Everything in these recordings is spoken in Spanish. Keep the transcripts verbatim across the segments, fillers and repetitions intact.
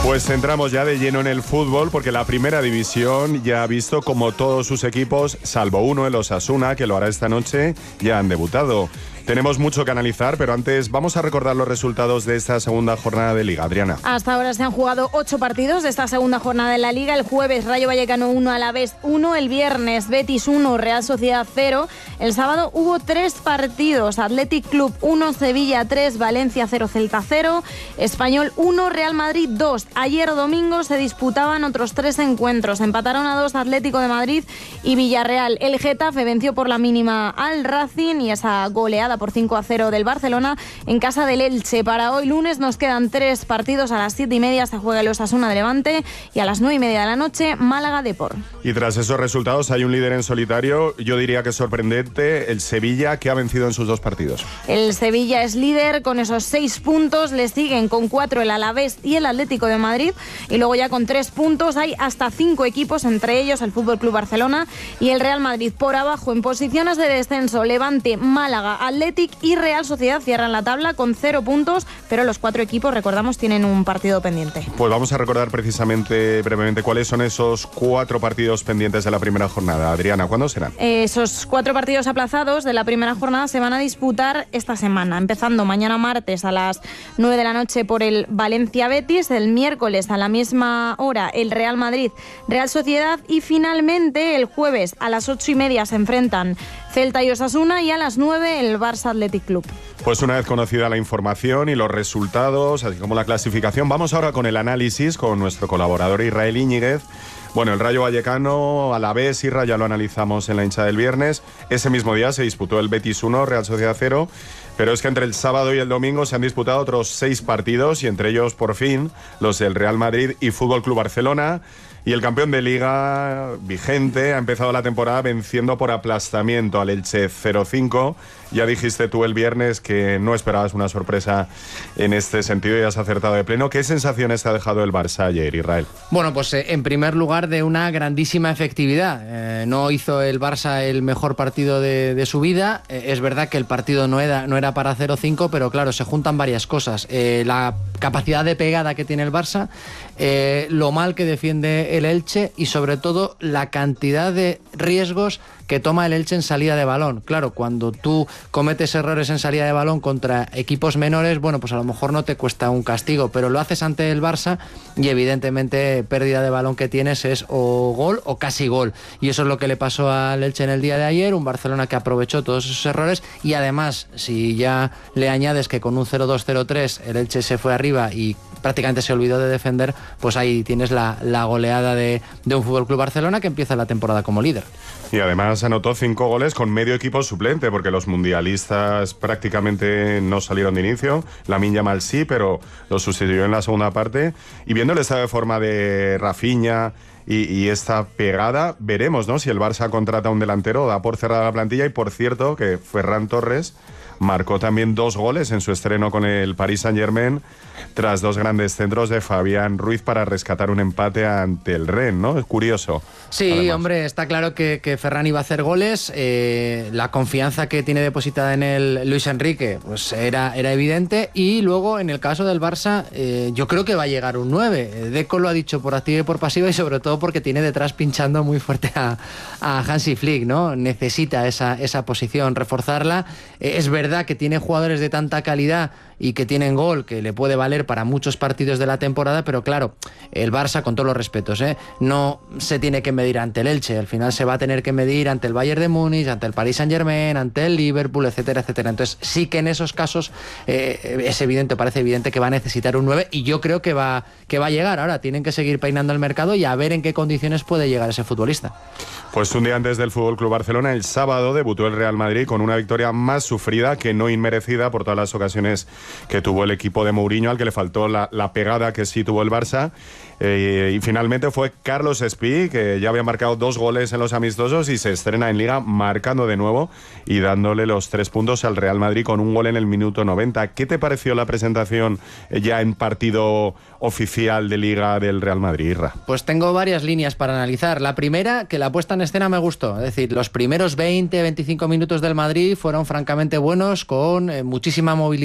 Pues entramos ya de lleno en el fútbol porque la primera división ya ha visto como todos sus equipos, salvo uno, el Osasuna, que lo hará esta noche, ya han debutado. Tenemos mucho que analizar, pero antes vamos a recordar los resultados de esta segunda jornada de Liga. Adriana. Hasta ahora se han jugado ocho partidos de esta segunda jornada de la Liga. El jueves Rayo Vallecano uno, Alavés uno. El viernes Betis uno, Real Sociedad cero. El sábado hubo tres partidos. Athletic Club uno, Sevilla tres, Valencia cero, Celta cero. Español uno, Real Madrid dos. Ayer domingo se disputaban otros tres encuentros. Empataron a dos Atlético de Madrid y Villarreal. El Getafe venció por la mínima al Racing y esa goleada por cinco a cero del Barcelona en casa del Elche. Para hoy lunes nos quedan tres partidos. A las siete y media se juega el Osasuna de Levante y a las nueve y media de la noche Málaga Depor. Y tras esos resultados hay un líder en solitario, yo diría que sorprendente, el Sevilla, que ha vencido en sus dos partidos. El Sevilla es líder con esos seis puntos, le siguen con cuatro el Alavés y el Atlético de Madrid y luego ya con tres puntos hay hasta cinco equipos, entre ellos el Fútbol Club Barcelona y el Real Madrid. Por abajo en posiciones de descenso Levante, Málaga, Atlético y Real Sociedad cierran la tabla con cero puntos, pero los cuatro equipos, recordamos, tienen un partido pendiente. Pues vamos a recordar precisamente brevemente cuáles son esos cuatro partidos pendientes de la primera jornada. Adriana, ¿cuándo serán? Esos cuatro partidos aplazados de la primera jornada se van a disputar esta semana, empezando mañana martes a las nueve de la noche por el Valencia-Betis, el miércoles a la misma hora el Real Madrid-Real Sociedad y finalmente el jueves a las ocho y media se enfrentan Celta y Osasuna y a las nueve el Barça Athletic Club. Pues una vez conocida la información y los resultados, así como la clasificación, vamos ahora con el análisis con nuestro colaborador Israel Íñiguez. Bueno, el Rayo Vallecano, Alavés, Irra, ya lo analizamos en la hinchada del viernes. Ese mismo día se disputó el Betis uno, Real Sociedad cero, pero es que entre el sábado y el domingo se han disputado otros seis partidos y entre ellos, por fin, los del Real Madrid y Fútbol Club Barcelona. Y el campeón de Liga vigente ha empezado la temporada venciendo por aplastamiento al Elche cero cinco. Ya dijiste tú el viernes que no esperabas una sorpresa en este sentido y has acertado de pleno. ¿Qué sensaciones te ha dejado el Barça ayer, Israel? Bueno, pues eh, en primer lugar de una grandísima efectividad. Eh, no hizo el Barça el mejor partido de, de su vida. Eh, es verdad que el partido no era, no era para cero cinco, pero claro, se juntan varias cosas. Eh, la capacidad de pegada que tiene el Barça, eh, lo mal que defiende el Elche y sobre todo la cantidad de riesgos que toma el Elche en salida de balón. Claro, cuando tú cometes errores en salida de balón contra equipos menores, bueno, pues a lo mejor no te cuesta un castigo, pero lo haces ante el Barça y evidentemente pérdida de balón que tienes es o gol o casi gol. Y eso es lo que le pasó al Elche en el día de ayer, un Barcelona que aprovechó todos esos errores y además, si ya le añades que con un cero dos cero tres el Elche se fue arriba y prácticamente se olvidó de defender, pues ahí tienes la, la goleada de, de un Fútbol Club Barcelona que empieza la temporada como líder. Y además anotó cinco goles con medio equipo suplente, porque los mundialistas prácticamente no salieron de inicio. Lamine Yamal sí, pero lo sustituyó en la segunda parte. Y viendo el estado de forma de Rafinha y, y esta pegada, veremos, ¿no?, si el Barça contrata un delantero o da por cerrada la plantilla. Y por cierto, que Ferran Torres marcó también dos goles en su estreno con el Paris Saint-Germain tras dos grandes centros de Fabián Ruiz para rescatar un empate ante el Rennes, ¿no? Es curioso. Sí, además. Hombre, está claro que, que Ferran iba a hacer goles. Eh, la confianza que tiene depositada en él Luis Enrique pues era, era evidente. Y luego, en el caso del Barça, eh, yo creo que va a llegar un nueve. Deco lo ha dicho por activa y por pasiva y sobre todo porque tiene detrás pinchando muy fuerte a, a Hansi Flick, ¿no? Necesita esa, esa posición, reforzarla. Eh, es verdad que tiene jugadores de tanta calidad y que tienen gol que le puede valer para muchos partidos de la temporada, pero claro, el Barça, con todos los respetos, ¿eh? no se tiene que medir ante el Elche, al final se va a tener que medir ante el Bayern de Múnich, ante el Paris Saint-Germain, ante el Liverpool, etcétera, etcétera. Entonces sí que en esos casos eh, es evidente, parece evidente que va a necesitar un nueve y yo creo que va, que va a llegar. Ahora tienen que seguir peinando el mercado y a ver en qué condiciones puede llegar ese futbolista. Pues un día antes del Fútbol Club Barcelona, el sábado, debutó el Real Madrid con una victoria más sufrida que no inmerecida por todas las ocasiones que tuvo el equipo de Mourinho, al que le faltó la, la pegada que sí tuvo el Barça. Eh, y finalmente fue Carlos Espí, que ya había marcado dos goles en los amistosos y se estrena en Liga marcando de nuevo y dándole los tres puntos al Real Madrid con un gol en el minuto noventa. ¿Qué te pareció la presentación ya en partido oficial de Liga del Real Madrid, Irra? Pues tengo varias líneas para analizar. La primera, que la puesta en escena me gustó. Es decir, los primeros veinte, veinticinco minutos del Madrid fueron francamente buenos, con eh, muchísima movilidad de,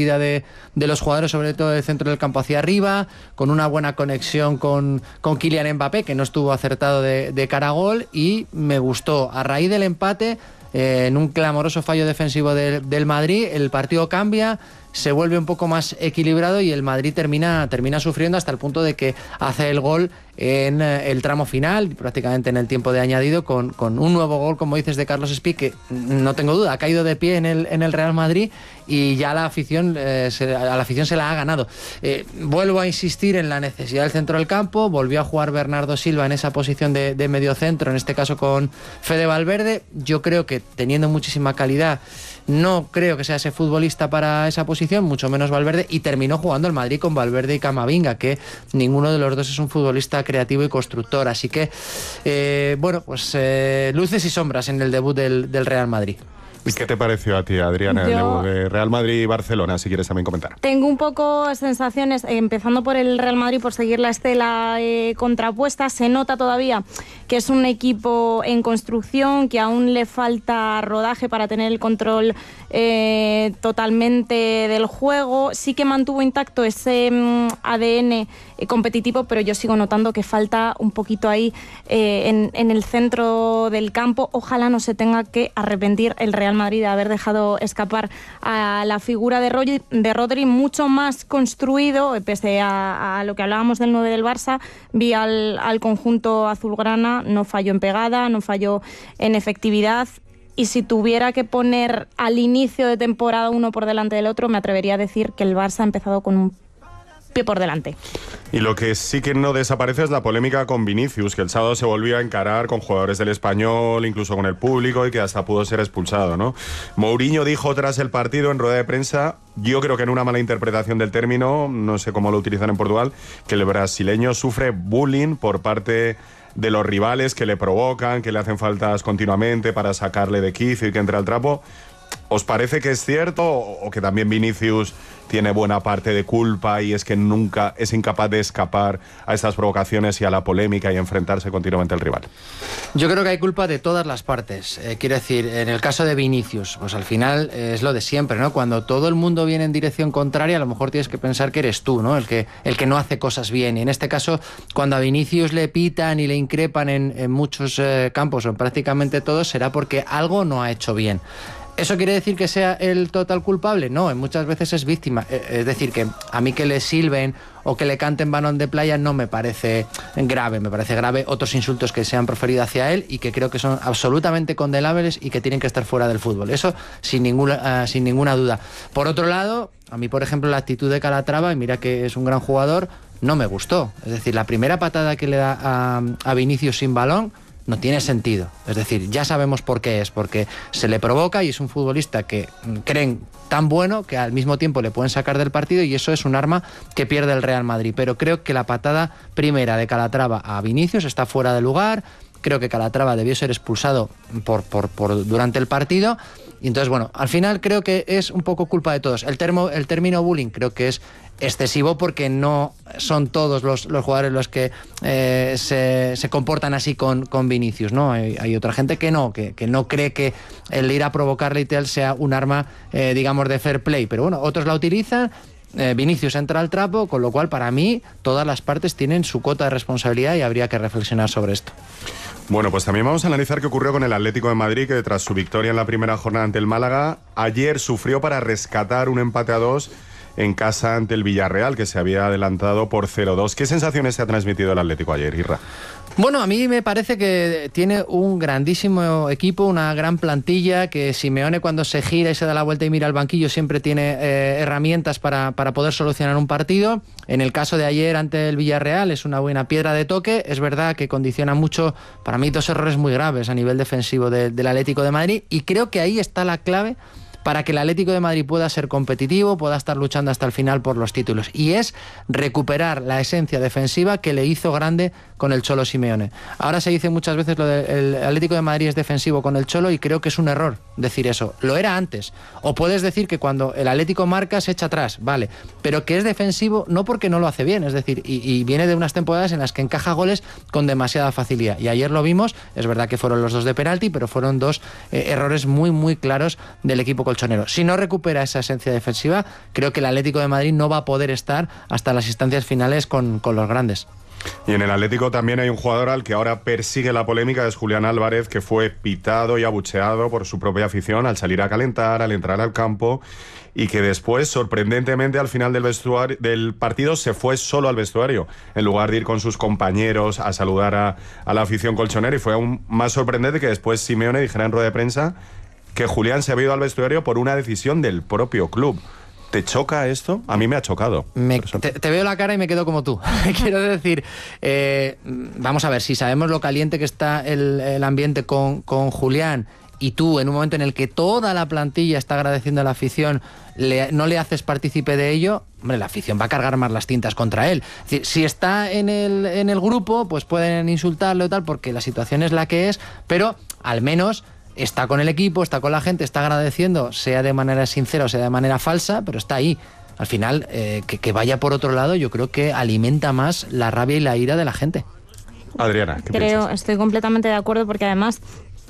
de los jugadores, sobre todo del centro del campo hacia arriba, con una buena conexión con, con Kylian Mbappé, que no estuvo acertado de, de cara a gol, y me gustó. A raíz del empate, eh, en un clamoroso fallo defensivo de, del Madrid, el partido cambia, se vuelve un poco más equilibrado y el Madrid termina, termina sufriendo hasta el punto de que hace el gol en el tramo final, prácticamente en el tiempo de añadido, con, con un nuevo gol, como dices, de Carlos Espí, que no tengo duda, ha caído de pie en el, en el Real Madrid y ya la afición, eh, se, a la afición se la ha ganado. Eh, vuelvo a insistir en la necesidad del centro del campo, volvió a jugar Bernardo Silva en esa posición de, de medio centro, en este caso con Fede Valverde. Yo creo que teniendo muchísima calidad, no creo que sea ese futbolista para esa posición, mucho menos Valverde, y terminó jugando el Madrid con Valverde y Camavinga, que ninguno de los dos es un futbolista creativo y constructor. Así que, eh, bueno, pues eh, luces y sombras en el debut del, del Real Madrid. ¿Y qué te pareció a ti, Adriana, el debut de Real Madrid y Barcelona, si quieres también comentar? Tengo un poco sensaciones, eh, empezando por el Real Madrid, por seguir la estela eh, contrapuesta. Se nota todavía que es un equipo en construcción, que aún le falta rodaje para tener el control eh, totalmente del juego. Sí que mantuvo intacto ese mm, A D N eh, competitivo, pero yo sigo notando que falta un poquito ahí eh, en, en el centro del campo. Ojalá no se tenga que arrepentir el Real Madrid de haber dejado escapar a la figura de Rodri, de Rodri mucho más construido, pese a, a lo que hablábamos del nueve del Barça. Vi al, al conjunto azulgrana, no falló en pegada, no falló en efectividad, y si tuviera que poner al inicio de temporada uno por delante del otro, me atrevería a decir que el Barça ha empezado con un pie por delante. Y lo que sí que no desaparece es la polémica con Vinicius, que el sábado se volvió a encarar con jugadores del Español, incluso con el público, y que hasta pudo ser expulsado, ¿no? Mourinho dijo tras el partido en rueda de prensa, yo creo que en una mala interpretación del término, no sé cómo lo utilizan en Portugal, que el brasileño sufre bullying por parte de los rivales, que le provocan, que le hacen faltas continuamente para sacarle de quicio y que entre al trapo. ¿Os parece que es cierto o que también Vinicius tiene buena parte de culpa y es que nunca es incapaz de escapar a estas provocaciones y a la polémica y enfrentarse continuamente al rival? Yo creo que hay culpa de todas las partes. Eh, quiero decir, en el caso de Vinicius, pues al final eh, es lo de siempre, ¿no? Cuando todo el mundo viene en dirección contraria, a lo mejor tienes que pensar que eres tú, ¿no? El que, el que no hace cosas bien. Y en este caso, cuando a Vinicius le pitan y le increpan en, en muchos eh, campos o en prácticamente todos, será porque algo no ha hecho bien. ¿Eso quiere decir que sea el total culpable? No, muchas veces es víctima. Es decir, que a mí que le silben o que le canten balón de playa no me parece grave. Me parece grave otros insultos que se han proferido hacia él y que creo que son absolutamente condenables y que tienen que estar fuera del fútbol. Eso sin ninguna, uh, sin ninguna duda. Por otro lado, a mí, por ejemplo, la actitud de Calatrava, y mira que es un gran jugador, no me gustó. Es decir, la primera patada que le da a, a Vinicius sin balón no tiene sentido. Es decir, ya sabemos por qué es, porque se le provoca y es un futbolista que creen tan bueno que al mismo tiempo le pueden sacar del partido, y eso es un arma que pierde el Real Madrid. Pero creo que la patada primera de Calatrava a Vinicius está fuera de lugar. Creo que Calatrava debió ser expulsado por, por, por durante el partido. Y entonces, bueno, al final creo que es un poco culpa de todos. El, termo, el término bullying creo que es excesivo porque no son todos los, los jugadores los que eh, se, se comportan así con, con Vinicius, ¿no? Hay, hay otra gente que no, que, que no cree que el ir a provocarle y tal sea un arma, eh, digamos, de fair play. Pero bueno, otros la utilizan. Eh, Vinicius entra al trapo, con lo cual para mí todas las partes tienen su cuota de responsabilidad y habría que reflexionar sobre esto. Bueno, pues también vamos a analizar qué ocurrió con el Atlético de Madrid, que tras su victoria en la primera jornada ante el Málaga, ayer sufrió para rescatar un empate a dos en casa ante el Villarreal, que se había adelantado por cero dos. ¿Qué sensaciones se ha transmitido el Atlético ayer, Irra? Bueno, a mí me parece que tiene un grandísimo equipo, una gran plantilla, que Simeone cuando se gira y se da la vuelta y mira al banquillo siempre tiene eh, herramientas para, para poder solucionar un partido. En el caso de ayer ante el Villarreal es una buena piedra de toque. Es verdad que condiciona mucho, para mí, dos errores muy graves a nivel defensivo de, del Atlético de Madrid, y creo que ahí está la clave para que el Atlético de Madrid pueda ser competitivo, pueda estar luchando hasta el final por los títulos, y es recuperar la esencia defensiva que le hizo grande con el Cholo Simeone. Ahora se dice muchas veces lo del Atlético de Madrid es defensivo con el Cholo, y creo que es un error decir eso. Lo era antes. O puedes decir que cuando el Atlético marca se echa atrás, vale, pero que es defensivo no porque no lo hace bien, es decir, y, y viene de unas temporadas en las que encaja goles con demasiada facilidad, y ayer lo vimos. Es verdad que fueron los dos de penalti, pero fueron dos eh, errores muy muy claros del equipo colchonero. Si no recupera esa esencia defensiva, creo que el Atlético de Madrid no va a poder estar hasta las instancias finales con, con los grandes. Y en el Atlético también hay un jugador al que ahora persigue la polémica, es Julián Álvarez, que fue pitado y abucheado por su propia afición al salir a calentar, al entrar al campo, y que después, sorprendentemente, al final del vestuario, del partido se fue solo al vestuario, en lugar de ir con sus compañeros a saludar a, a la afición colchonera. Y fue aún más sorprendente que después Simeone dijera en rueda de prensa que Julián se había ido al vestuario por una decisión del propio club. ¿Te choca esto? A mí me ha chocado. Me, te, te veo la cara y me quedo como tú. Quiero decir, eh, vamos a ver, si sabemos lo caliente que está el, el ambiente con, con Julián, y tú, en un momento en el que toda la plantilla está agradeciendo a la afición, le, no le haces partícipe de ello, hombre, la afición va a cargar más las tintas contra él. Es decir, si está en el, en el grupo, pues pueden insultarle o tal, porque la situación es la que es, pero al menos está con el equipo, está con la gente, está agradeciendo, sea de manera sincera o sea de manera falsa, pero está ahí. Al final, eh, que, que vaya por otro lado, yo creo que alimenta más la rabia y la ira de la gente. Adriana, ¿qué Creo, piensas? estoy completamente de acuerdo, porque además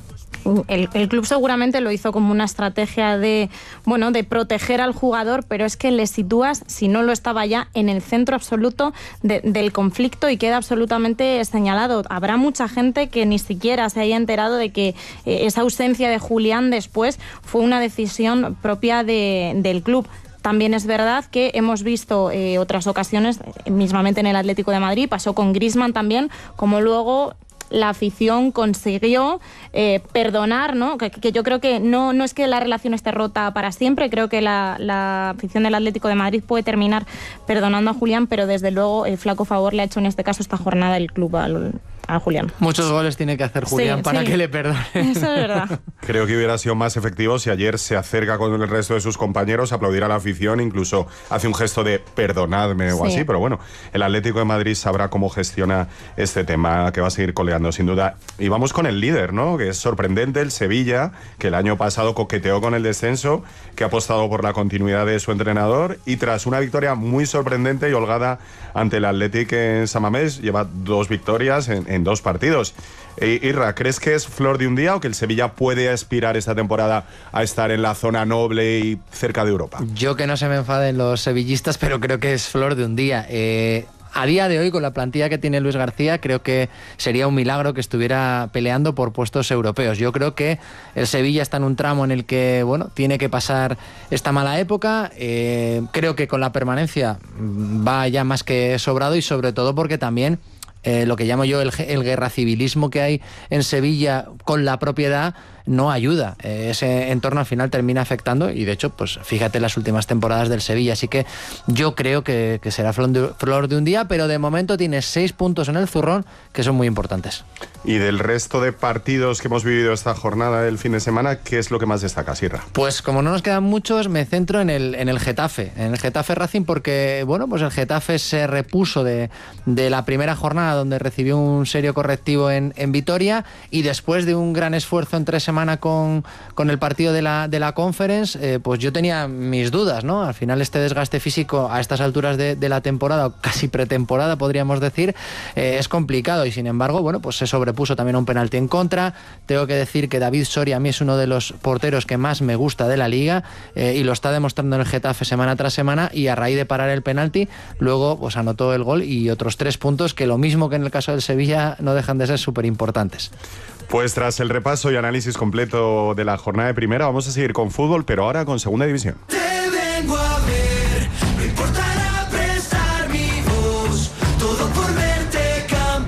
El, el club seguramente lo hizo como una estrategia de, bueno, de proteger al jugador, pero es que le sitúas, si no lo estaba ya, en el centro absoluto de, del conflicto, y queda absolutamente señalado. Habrá mucha gente que ni siquiera se haya enterado de que eh, esa ausencia de Julián después fue una decisión propia de, del club. También es verdad que hemos visto eh, otras ocasiones, mismamente en el Atlético de Madrid, pasó con Griezmann también, como luego la afición consiguió eh, perdonar, ¿no? Que, que yo creo que no, no es que la relación esté rota para siempre, creo que la, la afición del Atlético de Madrid puede terminar perdonando a Julián, pero desde luego el flaco favor le ha hecho en este caso esta jornada el club al, a Julián. Muchos goles tiene que hacer Julián sí, para sí. que le perdone. Eso es verdad. Creo que hubiera sido más efectivo si ayer se acerca con el resto de sus compañeros a aplaudir a la afición, incluso hace un gesto de perdonadme o Sí. así, pero bueno, el Atlético de Madrid sabrá cómo gestiona este tema, que va a seguir coleando sin duda. Y vamos con el líder, ¿no? Que es sorprendente, el Sevilla, que el año pasado coqueteó con el descenso, que ha apostado por la continuidad de su entrenador, y tras una victoria muy sorprendente y holgada ante el Athletic en San Mamés, lleva dos victorias en, en dos partidos. E, Irra, ¿crees que es flor de un día o que el Sevilla puede aspirar esta temporada a estar en la zona noble y cerca de Europa? Yo que no se me enfaden los sevillistas, pero creo que es flor de un día. Eh... A día de hoy, con la plantilla que tiene Luis García, creo que sería un milagro que estuviera peleando por puestos europeos. Yo creo que el Sevilla está en un tramo en el que, bueno, tiene que pasar esta mala época. Eh, creo que con la permanencia va ya más que sobrado, y sobre todo porque también eh, lo que llamo yo el, el guerra civilismo que hay en Sevilla con la propiedad no ayuda. Eh, ese entorno al final termina afectando, y de hecho, pues fíjate las últimas temporadas del Sevilla. Así que yo creo que, que será flor de, flor de un día, pero de momento tiene seis puntos en el zurrón que son muy importantes. Y del resto de partidos que hemos vivido esta jornada del fin de semana, ¿qué es lo que más destaca, Sierra? Pues como no nos quedan muchos, me centro en el, en el Getafe, en el Getafe Racing, porque bueno, pues el Getafe se repuso de, de la primera jornada, donde recibió un serio correctivo en, en Vitoria, y después de un gran esfuerzo en tres semanas con, con el partido de la, de la Conference, eh, pues yo tenía mis dudas, ¿no? Al final este desgaste físico a estas alturas de, de la temporada, o casi pretemporada podríamos decir, eh, es complicado, y sin embargo, bueno, pues se sobrepuso también a un penalti en contra. Tengo que decir que David Soria a mí es uno de los porteros que más me gusta de la liga, eh, y lo está demostrando en el Getafe semana tras semana, y a raíz de parar el penalti, luego pues anotó el gol y otros tres puntos que, lo mismo que en el caso del Sevilla, no dejan de ser súper importantes. Pues tras el repaso y análisis completo de la jornada de primera, vamos a seguir con fútbol, pero ahora con segunda división. Te vengo a ver, no importará prestar mi voz, todo por verte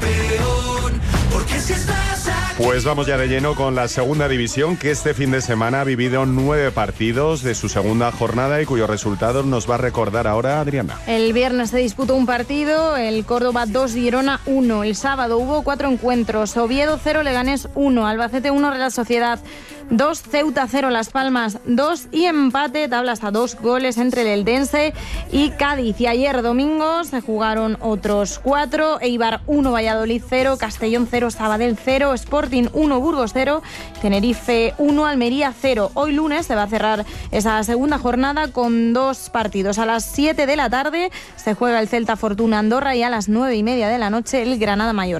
campeón, porque si estás aquí... Pues vamos ya de lleno con la segunda división, que este fin de semana ha vivido nueve partidos de su segunda jornada y cuyos resultados nos va a recordar ahora Adriana. El viernes se disputó un partido, el Córdoba dos, Girona uno. El sábado hubo cuatro encuentros, Oviedo cero, Leganés uno, Albacete uno, Real Sociedad dos, Ceuta cero, Las Palmas dos, y empate, tablas a dos goles entre el Eldense y Cádiz. Y ayer domingo se jugaron otros cuatro, Eibar uno, Valladolid cero, Castellón cero, Sabadell cero, Sporting uno, Burgos cero, Tenerife uno, Almería cero. Hoy lunes se va a cerrar esa segunda jornada con dos partidos. A las siete de la tarde se juega el Celta Fortuna Andorra, y a las nueve y media de la noche el Granada Mallorca.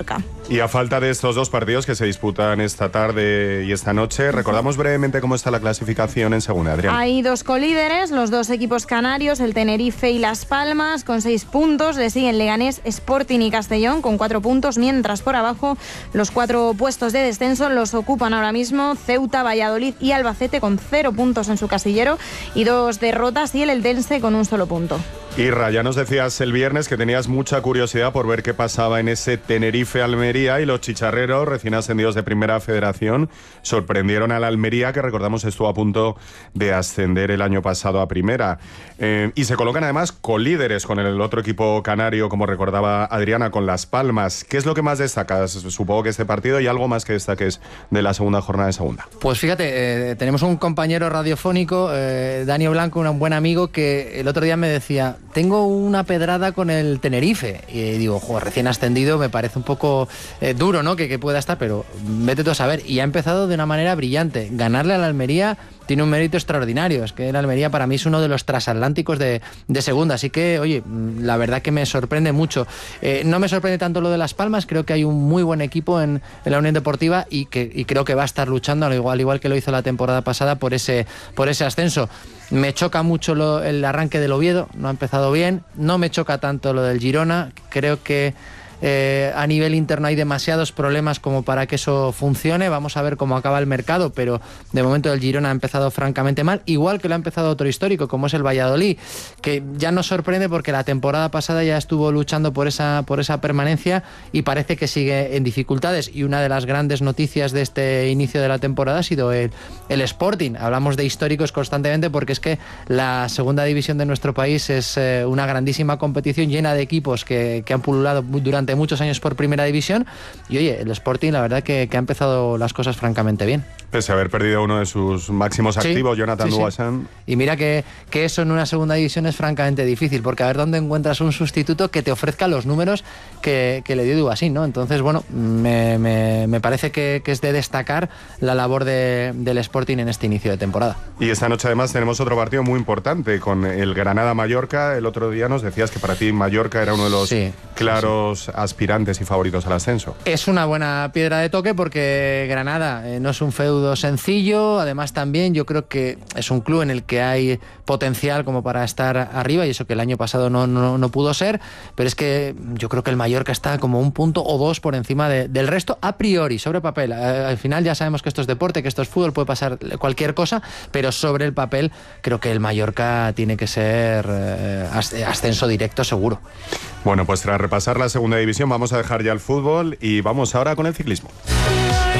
Y a falta de estos dos partidos que se disputan esta tarde y esta noche, recordamos brevemente cómo está la clasificación en segunda, Adrián. Hay dos colíderes, los dos equipos canarios, el Tenerife y Las Palmas, con seis puntos. Le siguen Leganés, Sporting y Castellón con cuatro puntos, mientras por abajo los cuatro puestos de descenso los ocupan ahora mismo Ceuta, Valladolid y Albacete con cero puntos en su casillero y dos derrotas, y el Eldense con un solo punto. Irra, ya nos decías el viernes que tenías mucha curiosidad por ver qué pasaba en ese Tenerife-Almería, y los chicharreros, recién ascendidos de Primera Federación, sorprendieron a la Almería, que recordamos estuvo a punto de ascender el año pasado a Primera. Eh, y se colocan además colíderes con el otro equipo canario, como recordaba Adriana, con Las Palmas. ¿Qué es lo que más destacas? Supongo que este partido, y algo más que destaques de la segunda jornada de segunda. Pues fíjate, eh, tenemos un compañero radiofónico, eh, Dani Blanco, un buen amigo, que el otro día me decía: tengo una pedrada con el Tenerife. Y digo, joder, recién ascendido, me parece un poco eh, duro, ¿no? Que, que pueda estar, pero vete tú a saber. Y ha empezado de una manera brillante. Ganarle a la Almería tiene un mérito extraordinario. Es que el Almería para mí es uno de los transatlánticos de, de segunda. Así que, oye, la verdad que me sorprende mucho. Eh, no me sorprende tanto lo de Las Palmas. Creo que hay un muy buen equipo en, en la Unión Deportiva y, que, y creo que va a estar luchando, al igual, al igual que lo hizo la temporada pasada, por ese, por ese ascenso. Me choca mucho lo, el arranque del Oviedo, no ha empezado bien. No me choca tanto lo del Girona. Creo que eh, a nivel interno hay demasiados problemas como para que eso funcione. Vamos a ver cómo acaba el mercado, pero de momento el Girona ha empezado francamente mal, igual que lo ha empezado otro histórico, como es el Valladolid, que ya nos sorprende porque la temporada pasada ya estuvo luchando por esa, por esa permanencia y parece que sigue en dificultades. Y una de las grandes noticias de este inicio de la temporada ha sido el, el Sporting. Hablamos de históricos constantemente porque es que la segunda división de nuestro país es eh, una grandísima competición llena de equipos que, que han pululado durante muchos años por primera división, y oye, el Sporting la verdad que, que ha empezado las cosas francamente bien. Pese a haber perdido uno de sus máximos sí, activos, Jonathan sí, Duasan. Sí. Y mira que, que eso en una segunda división es francamente difícil, porque a ver dónde encuentras un sustituto que te ofrezca los números que, que le dio Duasin, ¿no? Entonces, bueno, me, me, me parece que, que es de destacar la labor de, del Sporting en este inicio de temporada. Y esta noche además tenemos otro partido muy importante con el Granada-Mallorca. El otro día nos decías que para ti Mallorca era uno de los sí, claros sí, sí. aspirantes y favoritos al ascenso. Es una buena piedra de toque porque Granada eh, no es un feudo sencillo. Además también yo creo que es un club en el que hay potencial como para estar arriba, y eso que el año pasado no, no, no pudo ser, pero es que yo creo que el Mallorca está como un punto o dos por encima de, del resto a priori, sobre papel. Eh, al final ya sabemos que esto es deporte, que esto es fútbol, puede pasar cualquier cosa, pero sobre el papel creo que el Mallorca tiene que ser eh, ascenso directo seguro. Bueno, pues tras repasar la segunda división vamos a dejar ya el fútbol y vamos ahora con el ciclismo.